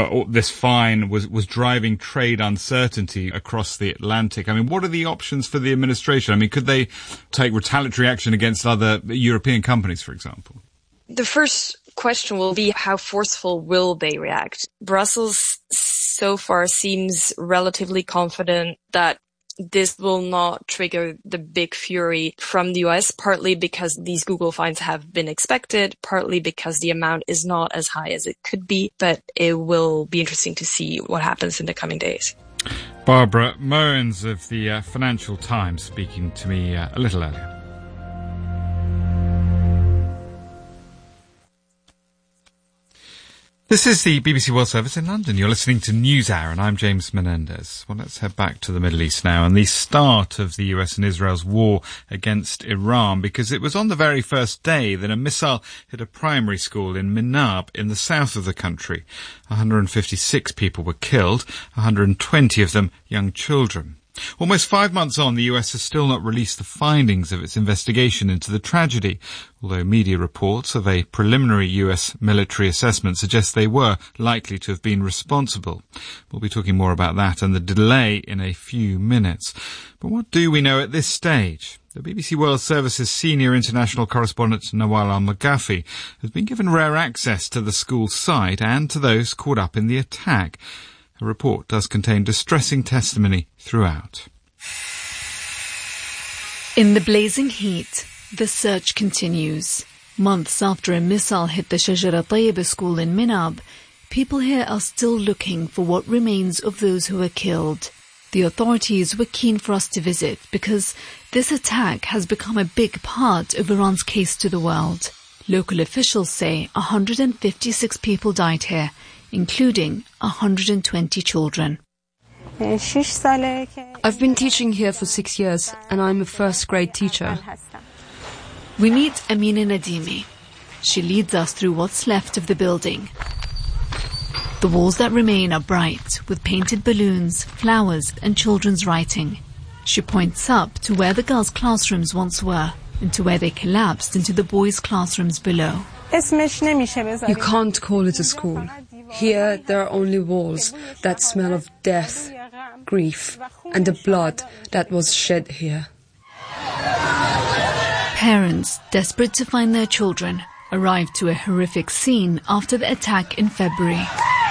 this fine was driving trade uncertainty across the Atlantic. I mean, what are the options for the administration? I mean, could they take retaliatory action against other European companies, for example? The first question will be, how forceful will they react? Brussels so far seems relatively confident that this will not trigger the big fury from the US, partly because these Google fines have been expected, partly because the amount is not as high as it could be, but it will be interesting to see what happens in the coming days. Barbara Moens of the Financial Times speaking to me a little earlier. This is the BBC World Service in London. You're listening to NewsHour, and I'm James Menendez. Well, let's head back to the Middle East now, and the start of the US and Israel's war against Iran, because it was on the very first day that a missile hit a primary school in Minab in the south of the country. 156 people were killed, 120 of them young children. Almost 5 months on, the US has still not released the findings of its investigation into the tragedy, although media reports of a preliminary US military assessment suggest they were likely to have been responsible. We'll be talking more about that and the delay in a few minutes. But what do we know at this stage? The BBC World Service's senior international correspondent Nawal Al-Maghafi has been given rare access to the school's site and to those caught up in the attack. The report does contain distressing testimony throughout. In the blazing heat, the search continues. Months after a missile hit the Shajara Tayyibah school in Minab, people here are still looking for what remains of those who were killed. The authorities were keen for us to visit because this attack has become a big part of Iran's case to the world. Local officials say 156 people died here, including 120 children. I've been teaching here for 6 years, and I'm a first-grade teacher. We meet Amina Nadimi. She leads us through what's left of the building. The walls that remain are bright, with painted balloons, flowers, and children's writing. She points up to where the girls' classrooms once were, and to where they collapsed into the boys' classrooms below. You can't call it a school. Here there are only walls that smell of death, grief, and the blood that was shed here. Parents, desperate to find their children, arrived to a horrific scene after the attack in February.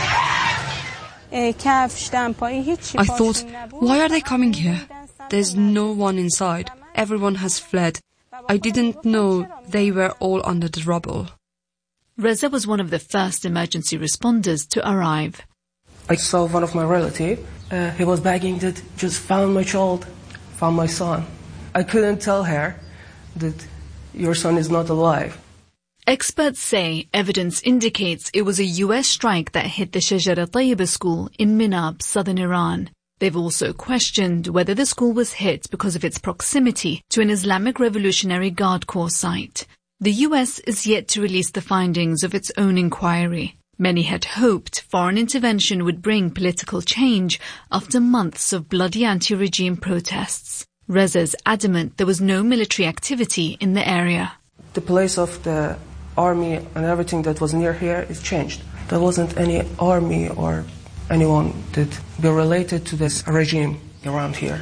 I thought, why are they coming here? There's no one inside. Everyone has fled. I didn't know they were all under the rubble. Reza was one of the first emergency responders to arrive. I saw one of my relatives. He was begging that just found my child, found my son. I couldn't tell her that your son is not alive. Experts say evidence indicates it was a US strike that hit the Shajara Tayyibah school in Minab, southern Iran. They've also questioned whether the school was hit because of its proximity to an Islamic Revolutionary Guard Corps site. The US is yet to release the findings of its own inquiry. Many had hoped foreign intervention would bring political change after months of bloody anti-regime protests. Reza's adamant there was no military activity in the area. The place of the army and everything that was near here is changed. There wasn't any army or anyone that be related to this regime around here.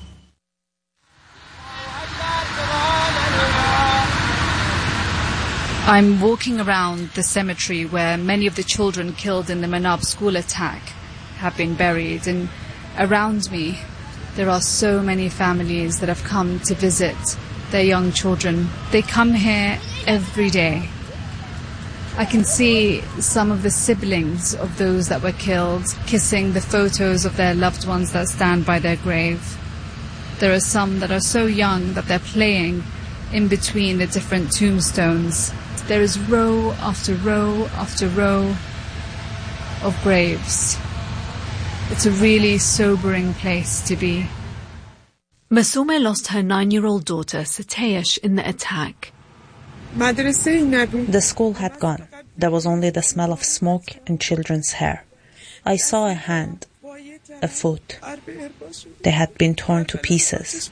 I'm walking around the cemetery where many of the children killed in the Minab school attack have been buried, and around me there are so many families that have come to visit their young children. They come here every day. I can see some of the siblings of those that were killed kissing the photos of their loved ones that stand by their grave. There are some that are so young that they're playing in between the different tombstones. There is row after row after row of graves. It's a really sobering place to be. Masoume lost her 9-year-old daughter, Sateyesh, in the attack. The school had gone. There was only the smell of smoke and children's hair. I saw a hand, a foot. They had been torn to pieces.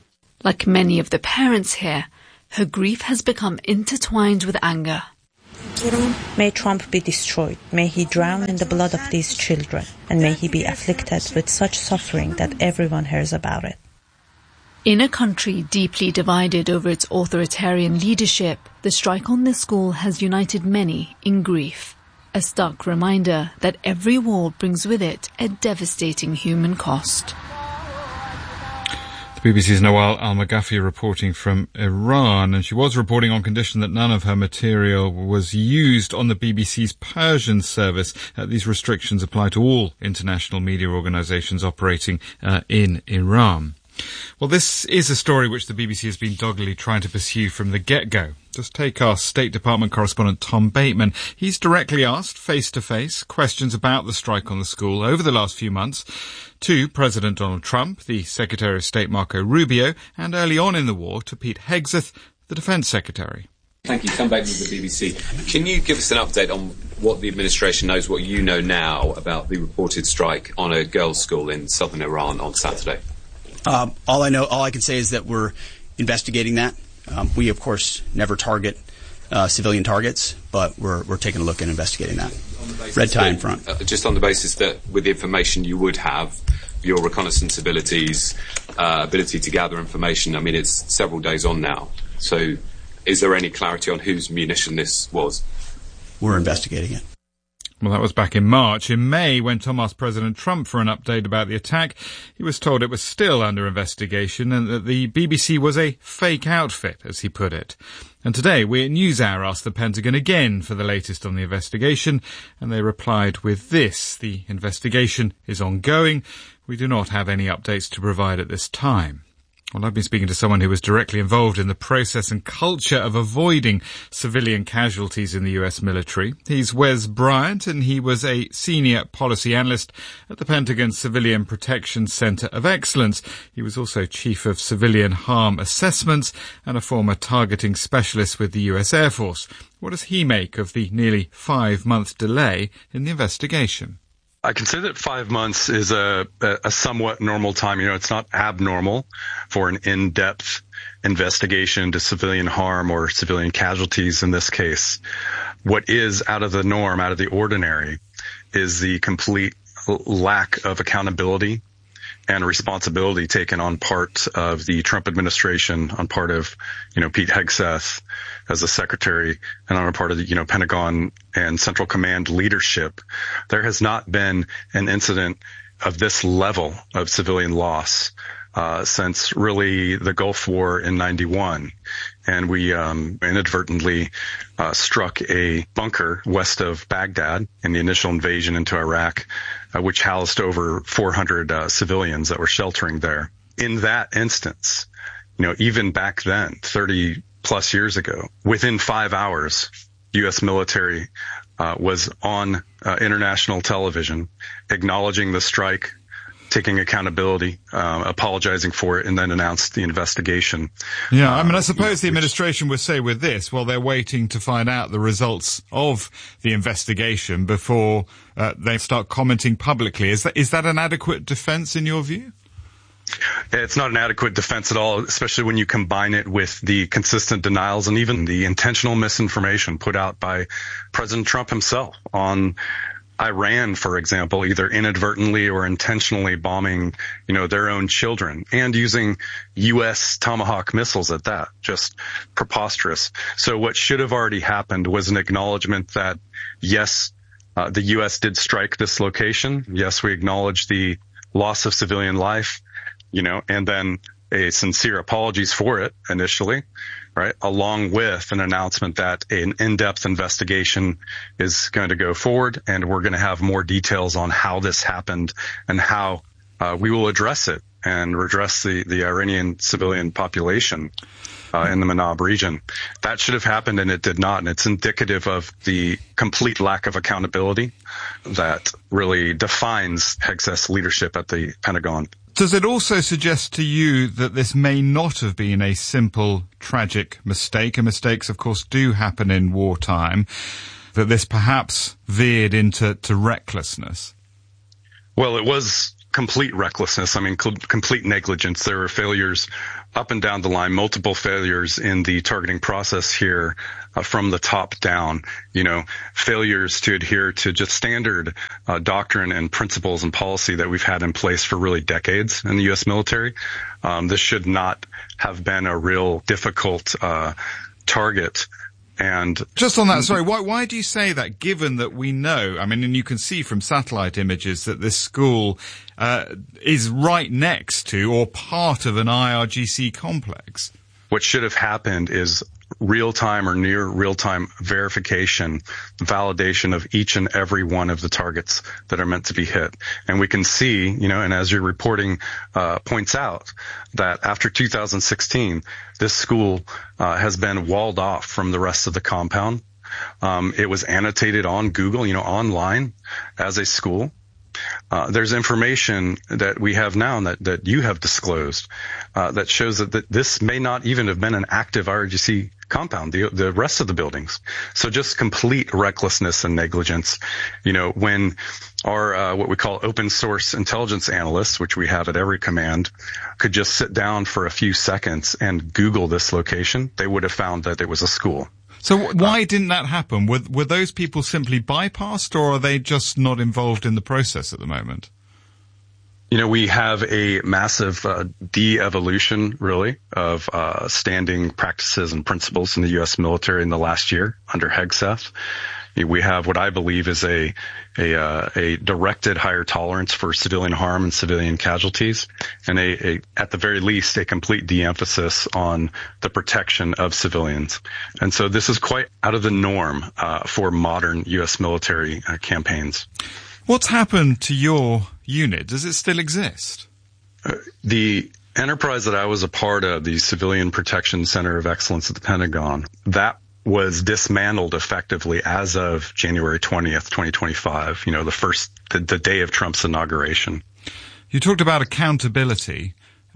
Like many of the parents here, her grief has become intertwined with anger. May Trump be destroyed. May he drown in the blood of these children. And may he be afflicted with such suffering that everyone hears about it. In a country deeply divided over its authoritarian leadership, the strike on this school has united many in grief. A stark reminder that every war brings with it a devastating human cost. The BBC's Nawal Al-Maghafi reporting from Iran, and she was reporting on condition that none of her material was used on the BBC's Persian service. These restrictions apply to all international media organisations operating in Iran. Well, this is a story which the BBC has been doggedly trying to pursue from the get-go. Just take our State Department correspondent Tom Bateman. He's directly asked, face-to-face, questions about the strike on the school over the last few months to President Donald Trump, the Secretary of State Marco Rubio, and early on in the war to Pete Hegseth, the Defence Secretary. Thank you. Tom Bateman with the BBC. Can you give us an update on what the administration knows, what you know now about the reported strike on a girls' school in southern Iran on Saturday? All I can say is that we're investigating that. We, of course, never target civilian targets, but we're taking a look and investigating that. Red tie in front. Just on the basis that with the information you would have, your reconnaissance abilities, ability to gather information, I mean, it's several days on now. So is there any clarity on whose munition this was? We're investigating it. Well, that was back in March. In May, when Tom asked President Trump for an update about the attack, he was told it was still under investigation and that the BBC was a fake outfit, as he put it. And today, we at NewsHour asked the Pentagon again for the latest on the investigation, and they replied with this: the investigation is ongoing. We do not have any updates to provide at this time. Well, I've been speaking to someone who was directly involved in the process and culture of avoiding civilian casualties in the US military. He's Wes Bryant, and he was a senior policy analyst at the Pentagon Civilian Protection Center of Excellence. He was also chief of civilian harm assessments and a former targeting specialist with the US Air Force. What does he make of the nearly 5-month delay in the investigation? I can say that 5 months is a somewhat normal time. You know, it's not abnormal for an in-depth investigation into civilian harm or civilian casualties in this case. What is out of the norm, out of the ordinary, is the complete lack of accountability and responsibility taken on part of the Trump administration, on part of, Pete Hegseth as the secretary, and on a part of the, Pentagon and Central Command leadership. There has not been an incident of this level of civilian loss since really the Gulf War in 91. And we inadvertently struck a bunker west of Baghdad in the initial invasion into Iraq, which housed over 400 civilians that were sheltering there. In that instance, even back then, 30 plus years ago, within 5 hours, U.S. military was on international television acknowledging the strike, taking accountability, apologizing for it, and then announced the investigation. Yeah, I suppose the administration would say with this, well, they're waiting to find out the results of the investigation before they start commenting publicly. Is that an adequate defense in your view? It's not an adequate defense at all, especially when you combine it with the consistent denials and even the intentional misinformation put out by President Trump himself on Iran, for example, either inadvertently or intentionally bombing, their own children and using U.S. Tomahawk missiles at that. Just preposterous. So what should have already happened was an acknowledgement that, yes, the U.S. did strike this location. Yes, we acknowledge the loss of civilian life, and then a sincere apologies for it initially, right? Along with an announcement that an in-depth investigation is going to go forward, and we're going to have more details on how this happened and how we will address it and redress the Iranian civilian population in the Manab region. That should have happened, and it did not. And it's indicative of the complete lack of accountability that really defines Hegseth's leadership at the Pentagon. Does it also suggest to you that this may not have been a simple, tragic mistake? And mistakes, of course, do happen in wartime. That this perhaps veered into recklessness? Well, it was complete recklessness. I mean, complete negligence. There were failures up and down the line, multiple failures in the targeting process here from the top down, failures to adhere to just standard doctrine and principles and policy that we've had in place for really decades in the U.S. military. This should not have been a real difficult target. And just on that, sorry, why do you say that, given that we know, and you can see from satellite images that this school is right next to or part of an IRGC complex? What should have happened is real-time or near real-time verification, validation of each and every one of the targets that are meant to be hit. And we can see, and as your reporting points out, that after 2016, this school has been walled off from the rest of the compound. It was annotated on Google, online as a school. There's information that we have now that you have disclosed that shows that this may not even have been an active IRGC compound, the rest of the buildings. So just complete recklessness and negligence. When our what we call open source intelligence analysts, which we have at every command, could just sit down for a few seconds and Google this location, they would have found that it was a school. So why didn't that happen? Were those people simply bypassed, or are they just not involved in the process at the moment? We have a massive de-evolution, really, of standing practices and principles in the U.S. military in the last year under Hegseth. We have what I believe is a directed higher tolerance for civilian harm and civilian casualties, and at the very least, a complete de-emphasis on the protection of civilians. And so this is quite out of the norm for modern U.S. military campaigns. What's happened to your unit? Does it still exist? The enterprise that I was a part of, the Civilian Protection Center of Excellence at the Pentagon, that was dismantled effectively as of January 20th, 2025, the day of Trump's inauguration. You talked about accountability.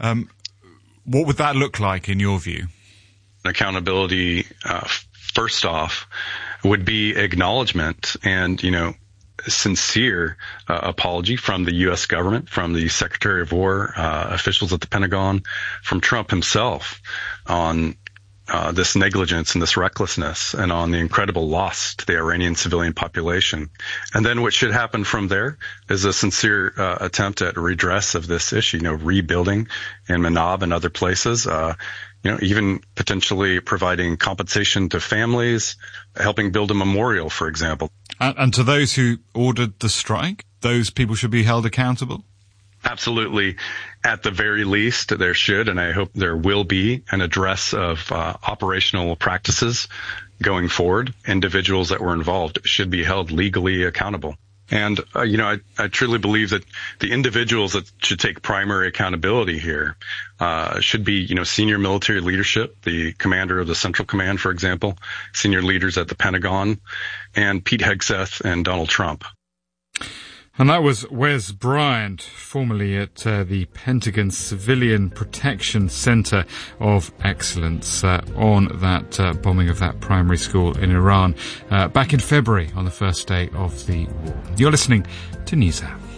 What would that look like in your view? Accountability, first off, would be acknowledgement and, sincere apology from the U.S. government, from the Secretary of War, officials at the Pentagon, from Trump himself on this negligence and this recklessness, and on the incredible loss to the Iranian civilian population. And then what should happen from there is a sincere attempt at redress of this issue, rebuilding in Manab and other places, even potentially providing compensation to families, helping build a memorial, for example. And to those who ordered the strike, those people should be held accountable? Absolutely. At the very least, there should, and I hope there will be, an address of operational practices going forward. Individuals that were involved should be held legally accountable. And, I truly believe that the individuals that should take primary accountability here should be, senior military leadership, the commander of the Central Command, for example, senior leaders at the Pentagon, and Pete Hegseth and Donald Trump. And that was Wes Bryant, formerly at the Pentagon Civilian Protection Center of Excellence, on that bombing of that primary school in Iran back in February on the first day of the war. You're listening to NewsHour.